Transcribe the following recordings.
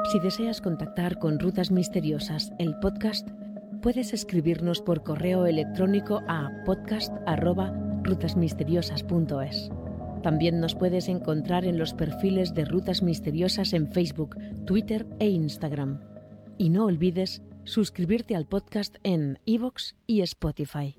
Si deseas contactar con Rutas Misteriosas, el podcast, puedes escribirnos por correo electrónico a podcast@rutasmisteriosas.es. También nos puedes encontrar en los perfiles de Rutas Misteriosas en Facebook, Twitter e Instagram. Y no olvides suscribirte al podcast en iVoox y Spotify.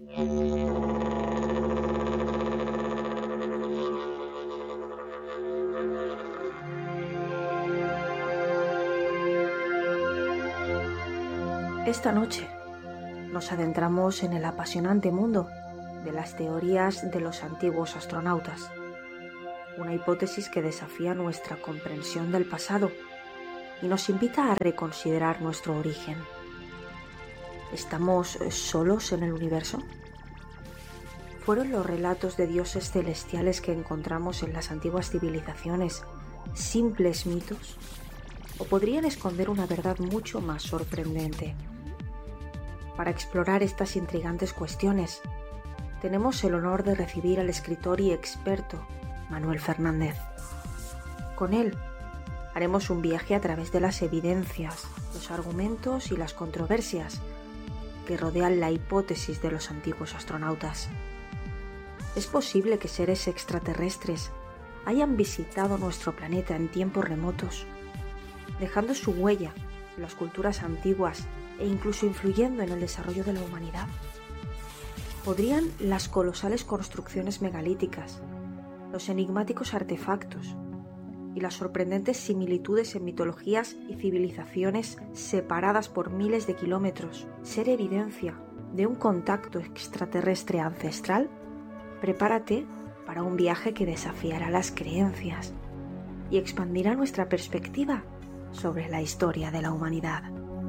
Esta noche nos adentramos en el apasionante mundo de las teorías de los antiguos astronautas, una hipótesis que desafía nuestra comprensión del pasado y nos invita a reconsiderar nuestro origen. ¿Estamos solos en el universo? ¿Fueron los relatos de dioses celestiales que encontramos en las antiguas civilizaciones simples mitos? ¿O podrían esconder una verdad mucho más sorprendente? Para explorar estas intrigantes cuestiones, tenemos el honor de recibir al escritor y experto Manuel Fernández. Con él haremos un viaje a través de las evidencias, los argumentos y las controversias que rodean la hipótesis de los antiguos astronautas. ¿Es posible que seres extraterrestres hayan visitado nuestro planeta en tiempos remotos, dejando su huella en las culturas antiguas e incluso influyendo en el desarrollo de la humanidad? ¿Podrían las colosales construcciones megalíticas, los enigmáticos artefactos y las sorprendentes similitudes en mitologías y civilizaciones separadas por miles de kilómetros ser evidencia de un contacto extraterrestre ancestral? Prepárate para un viaje que desafiará las creencias y expandirá nuestra perspectiva sobre la historia de la humanidad.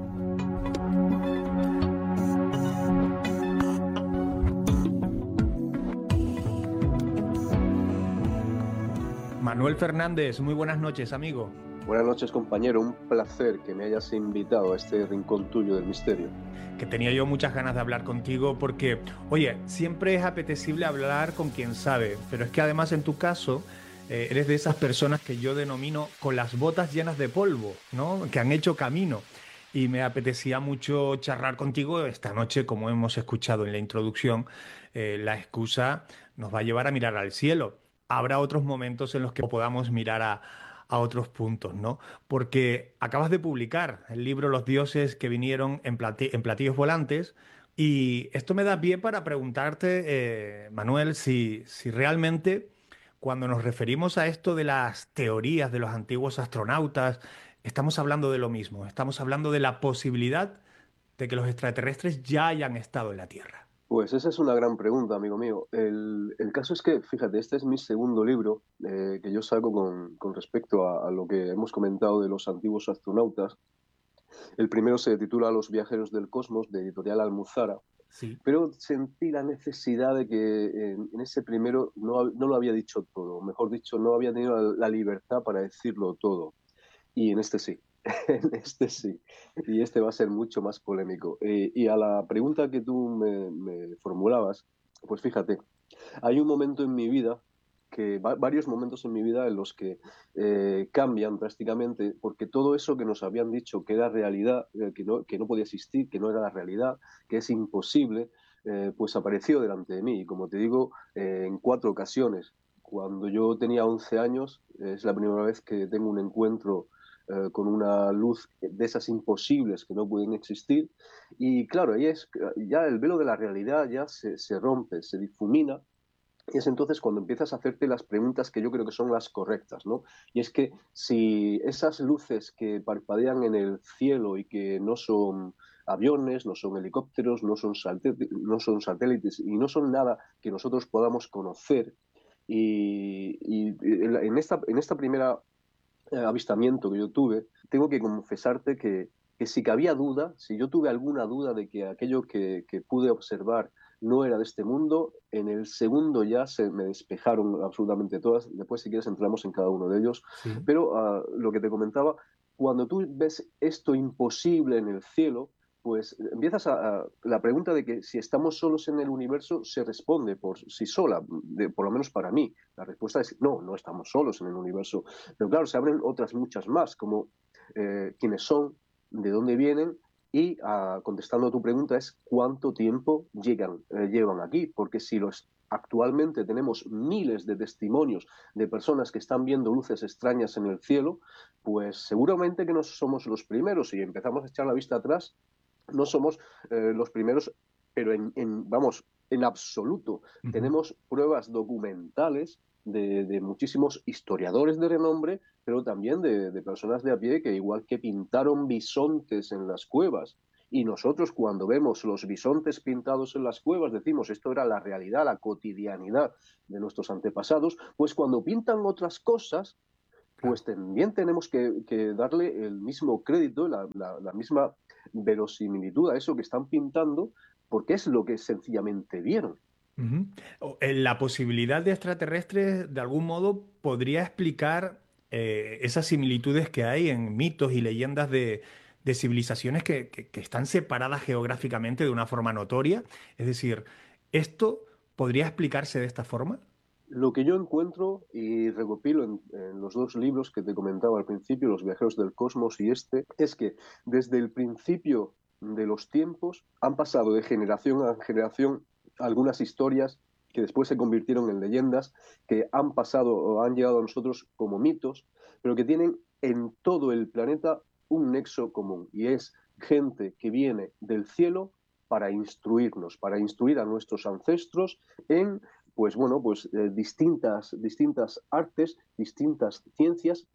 Manuel Fernández, muy buenas noches, amigo. Buenas noches, compañero. Un placer que me hayas invitado a este rincón tuyo del misterio. Que tenía yo muchas ganas de hablar contigo porque, oye, siempre es apetecible hablar con quien sabe, pero es que además en tu caso eres de esas personas que yo denomino con las botas llenas de polvo, ¿no? Que han hecho camino. Y me apetecía mucho charlar contigo esta noche, como hemos escuchado en la introducción. La excusa nos va a llevar a mirar al cielo. Habrá otros momentos en los que podamos mirar a otros puntos, ¿no? Porque acabas de publicar el libro Los dioses que vinieron en platillos volantes y esto me da pie para preguntarte, Manuel, si realmente cuando nos referimos a esto de las teorías de los antiguos astronautas, estamos hablando de lo mismo, estamos hablando de la posibilidad de que los extraterrestres ya hayan estado en la Tierra. Pues esa es una gran pregunta, amigo mío. El caso es que, fíjate, este es mi segundo libro que yo saco con respecto a lo que hemos comentado de los antiguos astronautas. El primero se titula Los viajeros del cosmos, de Editorial Almuzara. Sí. Pero sentí la necesidad de que en ese primero no lo había dicho todo. Mejor dicho, no había tenido la libertad para decirlo todo. Y en este sí. En este sí. Y este va a ser mucho más polémico. Y a la pregunta que tú me formulabas, pues fíjate, hay un momento en mi vida, varios momentos en mi vida en los que cambian drásticamente, porque todo eso que nos habían dicho que era realidad, que no podía existir, que no era la realidad, que es imposible, pues apareció delante de mí. Y como te digo, en 4 ocasiones. Cuando yo tenía 11 años, es la primera vez que tengo un encuentro con una luz de esas imposibles que no pueden existir. Y claro, ahí es ya el velo de la realidad ya se rompe, se difumina. Y es entonces cuando empiezas a hacerte las preguntas que yo creo que son las correctas, ¿no? Y es que si esas luces que parpadean en el cielo y que no son aviones, no son helicópteros, no son satélites y no son nada que nosotros podamos conocer, y en esta primera avistamiento que yo tuve, tengo que confesarte que si cabía duda, si yo tuve alguna duda de que aquello que pude observar no era de este mundo, en el segundo ya se me despejaron absolutamente todas. Después, si quieres, entramos en cada uno de ellos. Sí. Pero lo que te comentaba, cuando tú ves esto imposible en el cielo, pues empiezas la pregunta de que si estamos solos en el universo se responde por sí sola, por lo menos para mí. La respuesta es no, no estamos solos en el universo. Pero claro, se abren otras muchas más, como quiénes son, de dónde vienen y, contestando a tu pregunta, es cuánto tiempo llevan aquí, porque si actualmente tenemos miles de testimonios de personas que están viendo luces extrañas en el cielo, pues seguramente que no somos los primeros. Si empezamos a echar la vista atrás, no somos los primeros, pero vamos, en absoluto. Tenemos pruebas documentales de muchísimos historiadores de renombre, pero también de personas de a pie que, igual que pintaron bisontes en las cuevas, y nosotros, cuando vemos los bisontes pintados en las cuevas, decimos esto era la realidad, la cotidianidad de nuestros antepasados, pues cuando pintan otras cosas, pues también tenemos que darle el mismo crédito, la misma verosimilitud a eso que están pintando, porque es lo que sencillamente vieron. La posibilidad de extraterrestres, de algún modo, podría explicar esas similitudes que hay en mitos y leyendas de civilizaciones que están separadas geográficamente de una forma notoria. Es decir, ¿esto podría explicarse de esta forma? Lo que yo encuentro y recopilo en los dos libros que te comentaba al principio, Los viajeros del cosmos y este, es que desde el principio de los tiempos han pasado de generación a generación algunas historias que después se convirtieron en leyendas, que han pasado o han llegado a nosotros como mitos, pero que tienen en todo el planeta un nexo común, y es gente que viene del cielo para instruirnos, para instruir a nuestros ancestros en, pues bueno, pues distintas artes, distintas ciencias,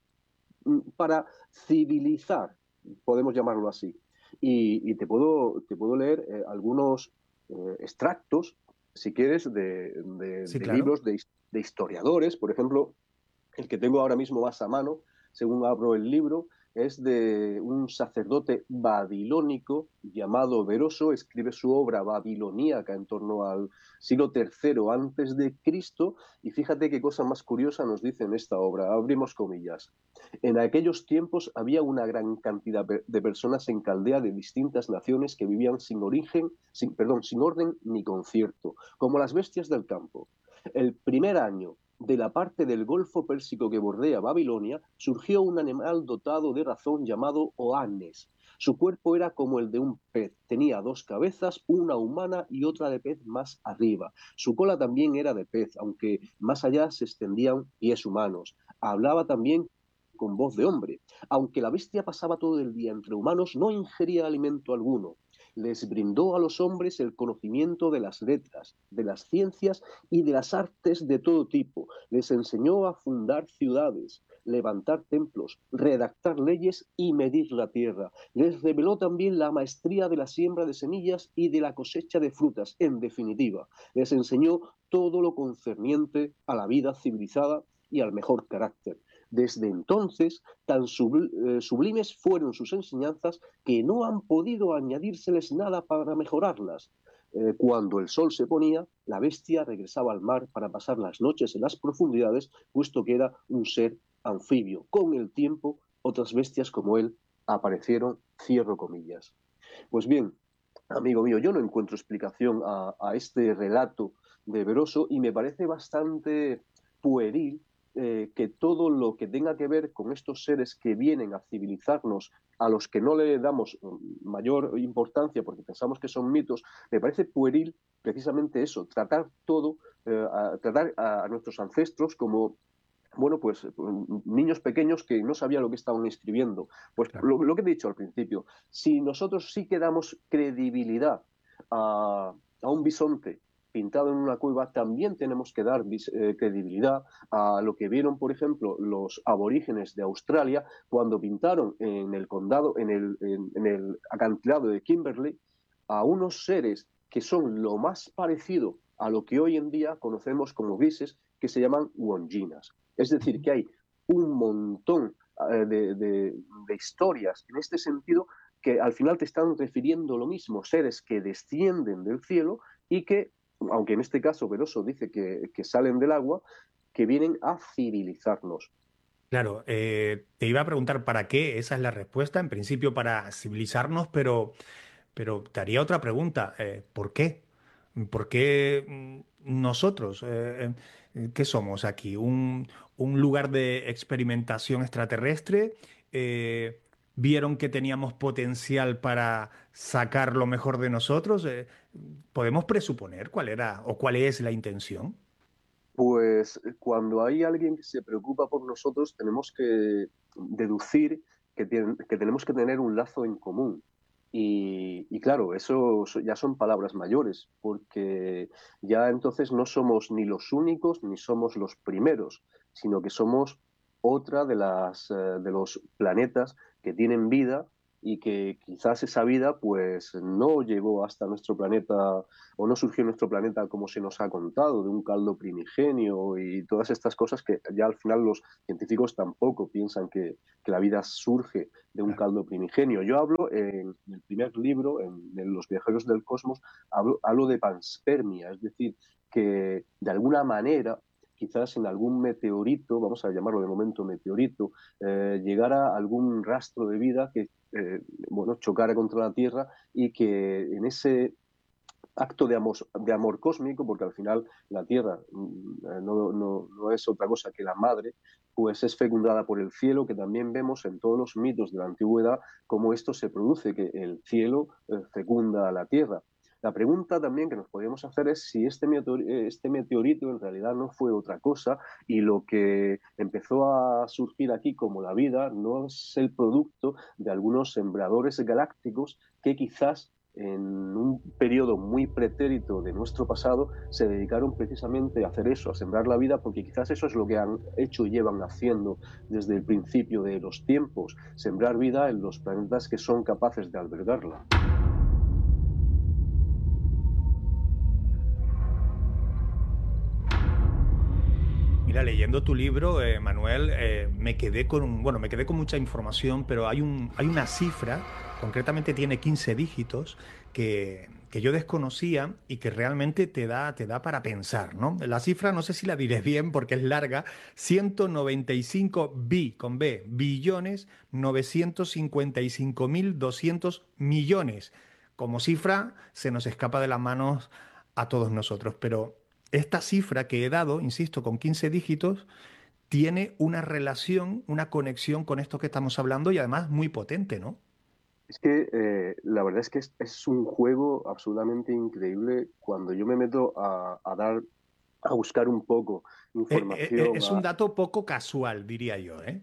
para civilizar, podemos llamarlo así. Y te puedo leer algunos extractos, si quieres, Sí, de claro. libros de historiadores. Por ejemplo, el que tengo ahora mismo más a mano, según abro el libro, es de un sacerdote babilónico llamado Beroso. Escribe su obra babiloníaca en torno al siglo III antes de Cristo, y fíjate qué cosa más curiosa nos dice en esta obra. Abrimos comillas. En aquellos tiempos había una gran cantidad de personas en Caldea de distintas naciones que vivían sin origen, sin orden ni concierto, como las bestias del campo. El primer año de la parte del Golfo Pérsico que bordea Babilonia, surgió un animal dotado de razón llamado Oannes. Su cuerpo era como el de un pez, tenía dos cabezas, una humana y otra de pez más arriba. Su cola también era de pez, aunque más allá se extendían pies humanos. Hablaba también con voz de hombre. Aunque la bestia pasaba todo el día entre humanos, no ingería alimento alguno. Les brindó a los hombres el conocimiento de las letras, de las ciencias y de las artes de todo tipo. Les enseñó a fundar ciudades, levantar templos, redactar leyes y medir la tierra. Les reveló también la maestría de la siembra de semillas y de la cosecha de frutas. En definitiva, les enseñó todo lo concerniente a la vida civilizada y al mejor carácter. Desde entonces, tan sublimes fueron sus enseñanzas que no han podido añadírseles nada para mejorarlas. Cuando el sol se ponía, la bestia regresaba al mar para pasar las noches en las profundidades, puesto que era un ser anfibio. Con el tiempo, otras bestias como él aparecieron, cierro comillas. Pues bien, amigo mío, yo no encuentro explicación a este relato de Beroso, y me parece bastante pueril que todo lo que tenga que ver con estos seres que vienen a civilizarnos, a los que no le damos mayor importancia porque pensamos que son mitos, me parece pueril precisamente eso, tratar todo, tratar a nuestros ancestros como, bueno, pues niños pequeños que no sabían lo que estaban escribiendo. Pues Claro. lo que he dicho al principio, si nosotros sí que damos credibilidad a un bisonte pintado en una cueva, también tenemos que dar credibilidad a lo que vieron, por ejemplo, los aborígenes de Australia cuando pintaron en el condado, en el acantilado de Kimberley, a unos seres que son lo más parecido a lo que hoy en día conocemos como grises, que se llaman wonginas. Es decir, que hay un montón de historias en este sentido que al final te están refiriendo lo mismo, seres que descienden del cielo y que, aunque en este caso Veroso dice que salen del agua, que vienen a civilizarnos. Claro, te iba a preguntar para qué, esa es la respuesta, en principio para civilizarnos, pero te haría otra pregunta, ¿por qué? ¿Por qué nosotros? ¿Qué somos aquí? Un lugar de experimentación extraterrestre? vieron que teníamos potencial para sacar lo mejor de nosotros. ¿Podemos presuponer cuál era o cuál es la intención? Pues cuando hay alguien que se preocupa por nosotros, tenemos que deducir que tenemos que tener un lazo en común. Y claro, ya son palabras mayores, porque ya entonces no somos ni los únicos ni somos los primeros, sino que somos otra de los planetas que tienen vida y que quizás esa vida pues no llegó hasta nuestro planeta o no surgió en nuestro planeta como se nos ha contado, de un caldo primigenio y todas estas cosas que ya al final los científicos tampoco piensan que la vida surge de un caldo primigenio. Yo hablo en el primer libro, en Los viajeros del cosmos, hablo de panspermia, es decir, que de alguna manera quizás en algún meteorito, vamos a llamarlo de momento meteorito, llegara algún rastro de vida que bueno, chocara contra la Tierra y que en ese acto de amor cósmico, porque al final la Tierra no es otra cosa que la madre, pues es fecundada por el cielo, que también vemos en todos los mitos de la antigüedad cómo esto se produce, que el cielo fecunda a la Tierra. La pregunta también que nos podríamos hacer es si este meteorito en realidad no fue otra cosa y lo que empezó a surgir aquí como la vida no es el producto de algunos sembradores galácticos que quizás en un periodo muy pretérito de nuestro pasado se dedicaron precisamente a hacer eso, a sembrar la vida, porque quizás eso es lo que han hecho y llevan haciendo desde el principio de los tiempos, sembrar vida en los planetas que son capaces de albergarla. Mira, leyendo tu libro, Manuel, me quedé bueno, me quedé con mucha información, pero hay una cifra, concretamente tiene 15 dígitos, que yo desconocía y que realmente te da para pensar, ¿no? La cifra, no sé si la diré bien porque es larga, 195 con B, billones, 955.200 millones. Como cifra, se nos escapa de las manos a todos nosotros, pero esta cifra que he dado, insisto, con 15 dígitos, tiene una relación, una conexión con esto que estamos hablando y además muy potente, ¿no? Es que la verdad es que es un juego absolutamente increíble cuando yo me meto a buscar un poco información. Es un dato poco casual, diría yo, ¿eh?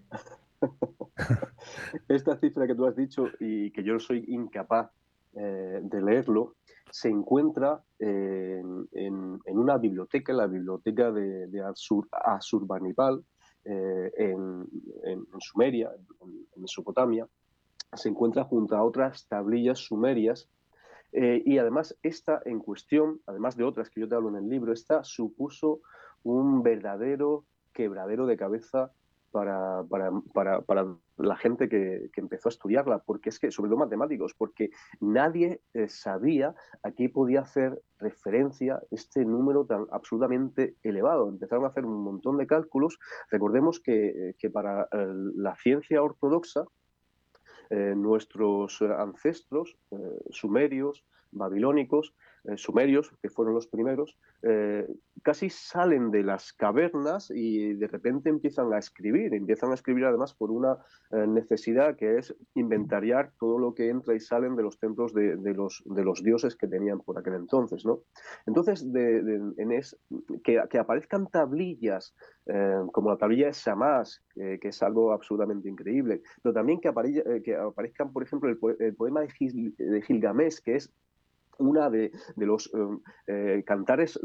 Esta cifra que tú has dicho y que yo soy incapaz de leerlo, se encuentra en una biblioteca, en la biblioteca de Asurbanipal, en Sumeria, en Mesopotamia. Se encuentra junto a otras tablillas sumerias y además esta en cuestión, además de otras que yo te hablo en el libro, esta supuso un verdadero quebradero de cabeza para la gente que empezó a estudiarla, porque es que, sobre todo matemáticos, porque nadie sabía a qué podía hacer referencia este número tan absolutamente elevado. Empezaron a hacer un montón de cálculos. Recordemos que para la ciencia ortodoxa, nuestros ancestros sumerios, babilónicos, sumerios, que fueron los primeros, casi salen de las cavernas y de repente empiezan a escribir además por una necesidad que es inventariar todo lo que entra y salen de los templos de los dioses que tenían por aquel entonces, ¿no? Entonces, que aparezcan tablillas como la tablilla de Shamash, que es algo absolutamente increíble, pero también que aparezcan, por ejemplo, el poema de Gilgamesh, que es una de los cantares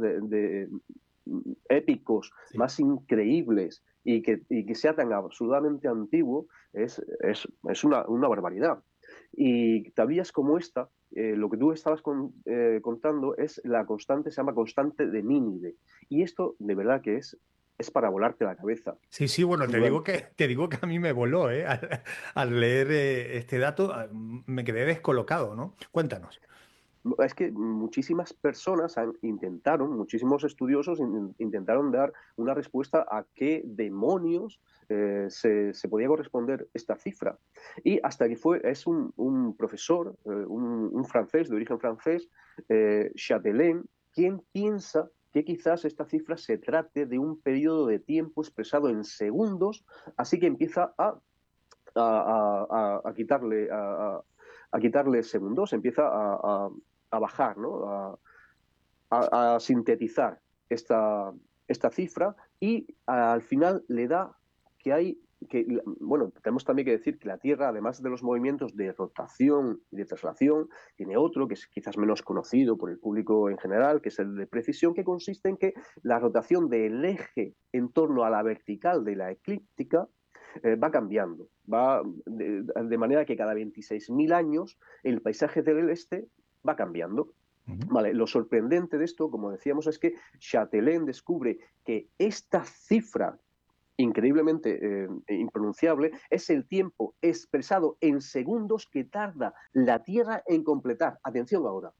épicos Sí. más increíbles y que sea tan absolutamente antiguo, es una barbaridad. Y tablillas como esta, lo que tú estabas contando es la constante, se llama constante de Nínive. Y esto de verdad que es para volarte la cabeza. Sí, sí, bueno, te digo que a mí me voló, ¿eh? Al leer este dato, me quedé descolocado, ¿no? Cuéntanos. Es que muchísimas personas muchísimos estudiosos intentaron dar una respuesta a qué demonios se podía corresponder esta cifra. Y hasta que es un profesor, un francés, de origen francés, Châtelain, quien piensa que quizás esta cifra se trate de un periodo de tiempo expresado en segundos, así que empieza a a quitarle segundos, empieza a bajar, ¿no? A sintetizar esta cifra, y al final le da bueno, tenemos también que decir que la Tierra, además de los movimientos de rotación y de traslación, tiene otro que es quizás menos conocido por el público en general, que es el de precisión, que consiste en que la rotación del eje en torno a la vertical de la eclíptica va cambiando, de manera que cada 26.000 años el paisaje del este va cambiando. Vale, lo sorprendente de esto, como decíamos, es que Chatelain descubre que esta cifra increíblemente impronunciable es el tiempo expresado en segundos que tarda la Tierra en completar, atención ahora,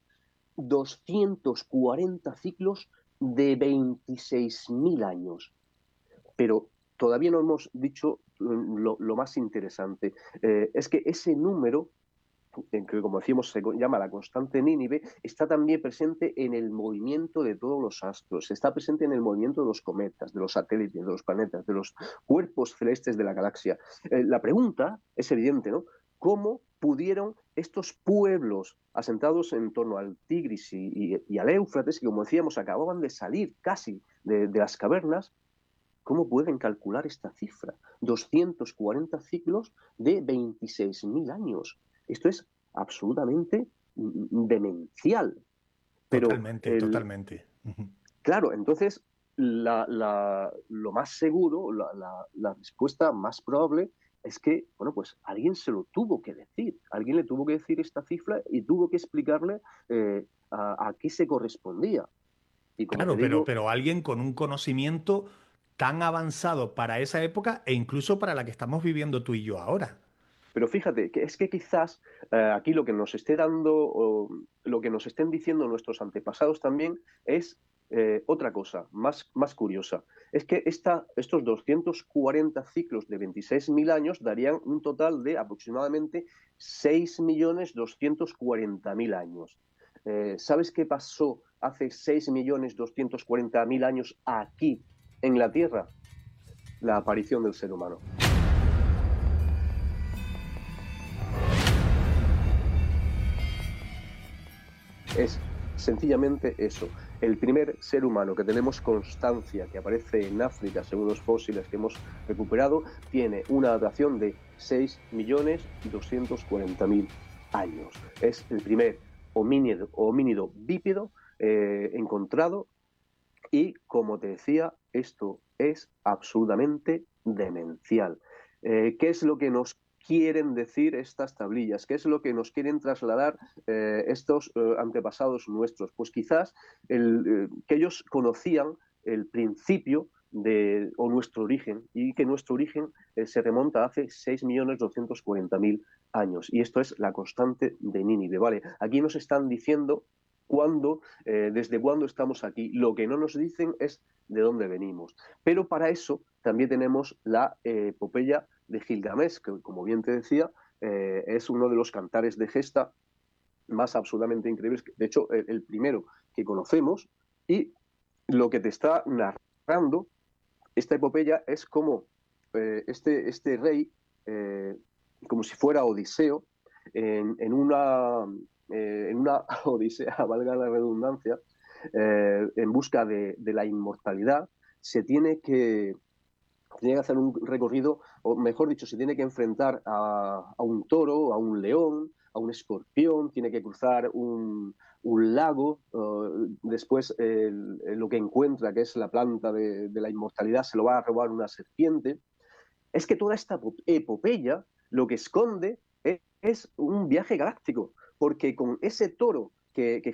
240 ciclos de 26.000 años. Pero todavía no hemos dicho lo más interesante, es que ese número, que como decíamos se llama la constante Nínive, está también presente en el movimiento de todos los astros, está presente en el movimiento de los cometas, de los satélites, de los planetas, de los cuerpos celestes de la galaxia. La pregunta es evidente, ¿no? ¿Cómo pudieron estos pueblos asentados en torno al Tigris y al Éufrates, que como decíamos acababan de salir casi de las cavernas, cómo pueden calcular esta cifra? 240 ciclos de 26.000 años. Esto es absolutamente demencial. Pero totalmente. Claro, entonces lo más seguro, la respuesta más probable es que, bueno, pues alguien se lo tuvo que decir. Alguien le tuvo que decir esta cifra y tuvo que explicarle a qué se correspondía. Y como Claro, te digo, pero alguien con un conocimiento tan avanzado para esa época e incluso para la que estamos viviendo tú y yo ahora. pero fíjate, que es que quizás aquí lo que nos esté dando, o lo que nos estén diciendo nuestros antepasados también es otra cosa, más curiosa. Es que estos 240 ciclos de 26.000 años darían un total de aproximadamente 6.240.000 años. ¿Sabes qué pasó hace 6.240.000 años aquí, en la Tierra? La aparición del ser humano. Es sencillamente eso. El primer ser humano que tenemos constancia que aparece en África, según los fósiles que hemos recuperado, tiene una datación de 6.240.000 años. Es el primer homínido bípedo encontrado, y, como te decía, esto es absolutamente demencial. ¿Qué es lo que nos quieren decir estas tablillas? ¿Qué es lo que nos quieren trasladar estos antepasados nuestros? Pues quizás que ellos conocían el principio o nuestro origen, y que nuestro origen se remonta a hace 6.240.000 años. Y esto es la constante de Nínive, ¿vale? Aquí nos están diciendo desde cuándo estamos aquí. Lo que no nos dicen es de dónde venimos. Pero para eso también tenemos la epopeya de Gilgamesh, que, como bien te decía, es uno de los cantares de gesta más absolutamente increíbles. De hecho, el primero que conocemos, y lo que te está narrando esta epopeya es como este rey, como si fuera Odiseo, en una odisea, valga la redundancia, en busca de la inmortalidad, se tiene que hacer un recorrido, o mejor dicho, se tiene que enfrentar a un toro, a un león, a un escorpión, tiene que cruzar un lago, después lo que encuentra, que es la planta de la inmortalidad, se lo va a robar una serpiente. Es que toda esta epopeya lo que esconde es un viaje galáctico, porque con ese toro que